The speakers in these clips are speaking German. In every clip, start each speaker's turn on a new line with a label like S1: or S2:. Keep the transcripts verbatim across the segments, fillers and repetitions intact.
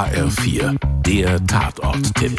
S1: H R vier, der Tatort-Tipp.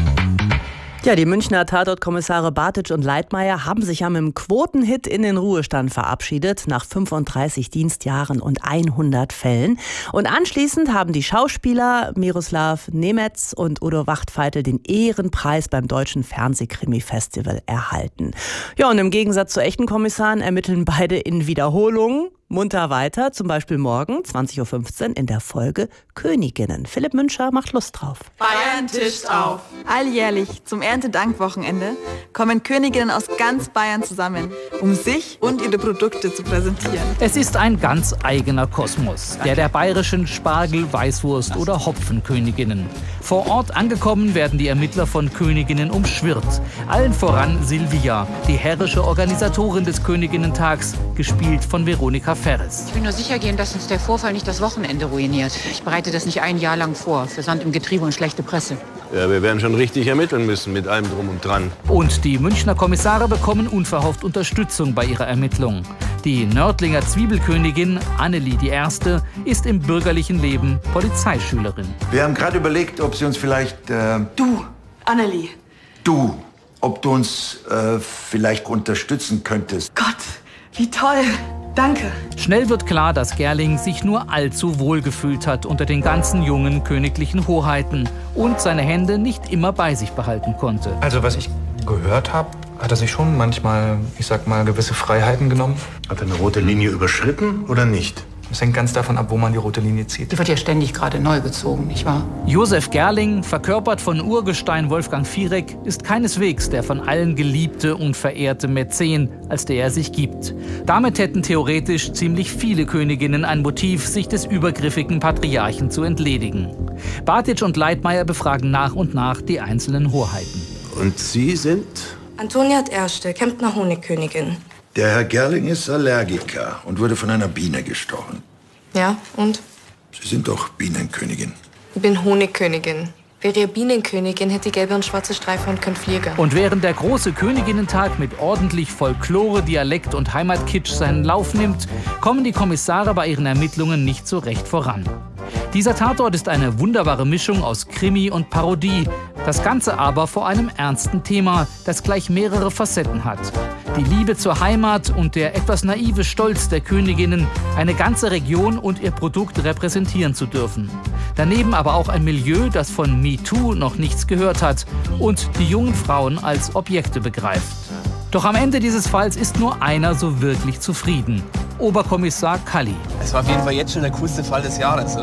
S2: Ja, die Münchner Tatortkommissare Bartitsch und Leitmayr haben sich ja mit einem Quotenhit in den Ruhestand verabschiedet, nach fünfunddreißig Dienstjahren und hundert Fällen. Und anschließend haben die Schauspieler Miroslav Nemetz und Udo Wachtfeitel den Ehrenpreis beim Deutschen Fernsehkrimi-Festival erhalten. Ja, und im Gegensatz zu echten Kommissaren ermitteln beide in Wiederholungen munter weiter, zum Beispiel morgen zwanzig Uhr fünfzehn in der Folge Königinnen. Philipp Müncher macht Lust drauf.
S3: Bayern tischt auf. Alljährlich zum Erntedankwochenende kommen Königinnen aus ganz Bayern zusammen, um sich und ihre Produkte zu präsentieren.
S4: Es ist ein ganz eigener Kosmos, der der bayerischen Spargel-, Weißwurst- oder Hopfenköniginnen. Vor Ort angekommen werden die Ermittler von Königinnen umschwirrt. Allen voran Silvia, die herrische Organisatorin des Königinnentags, gespielt von Veronika Ferres.
S5: Ich will nur sicher gehen, dass uns der Vorfall nicht das Wochenende ruiniert. Ich bereite das nicht ein Jahr lang vor, für Sand im Getriebe und schlechte Presse.
S6: Ja, wir werden schon richtig ermitteln müssen mit allem Drum und Dran.
S4: Und die Münchner Kommissare bekommen unverhofft Unterstützung bei ihrer Ermittlung. Die Nördlinger Zwiebelkönigin, Annelie die Erste, ist im bürgerlichen Leben Polizeischülerin.
S7: Wir haben gerade überlegt, ob sie uns vielleicht... Äh,
S3: Du, Annelie.
S7: Du, ob du uns äh, vielleicht unterstützen könntest.
S3: Gott, wie toll. Danke.
S4: Schnell wird klar, dass Gerling sich nur allzu wohl gefühlt hat unter den ganzen jungen königlichen Hoheiten und seine Hände nicht immer bei sich behalten konnte.
S8: Also was ich gehört habe, hat er sich schon manchmal, ich sag mal, gewisse Freiheiten genommen.
S6: Hat er eine rote Linie überschritten oder nicht?
S8: Es hängt ganz davon ab, wo man die rote Linie zieht.
S5: Die wird ja ständig gerade neu gezogen, nicht wahr?
S4: Josef Gerling, verkörpert von Urgestein Wolfgang Fierek, ist keineswegs der von allen geliebte und verehrte Mäzen, als der er sich gibt. Damit hätten theoretisch ziemlich viele Königinnen ein Motiv, sich des übergriffigen Patriarchen zu entledigen. Bartitsch und Leitmayr befragen nach und nach die einzelnen Hoheiten.
S6: Und Sie sind?
S9: Antonia Erste, Kemptner Honigkönigin.
S7: Der Herr Gerling ist Allergiker und wurde von einer Biene gestochen.
S9: Ja, und?
S7: Sie sind doch Bienenkönigin.
S9: Ich bin Honigkönigin. Wäre ihr Bienenkönigin, hätte ich gelbe und schwarze Streifen und könnte fliegen.
S4: Und während der große Königinnentag mit ordentlich Folklore, Dialekt und Heimatkitsch seinen Lauf nimmt, kommen die Kommissare bei ihren Ermittlungen nicht so recht voran. Dieser Tatort ist eine wunderbare Mischung aus Krimi und Parodie. Das Ganze aber vor einem ernsten Thema, das gleich mehrere Facetten hat. Die Liebe zur Heimat und der etwas naive Stolz der Königinnen, eine ganze Region und ihr Produkt repräsentieren zu dürfen. Daneben aber auch ein Milieu, das von MeToo noch nichts gehört hat und die jungen Frauen als Objekte begreift. Doch am Ende dieses Falls ist nur einer so wirklich zufrieden: Oberkommissar Kalli.
S10: Es war auf jeden Fall jetzt schon der coolste Fall des Jahres.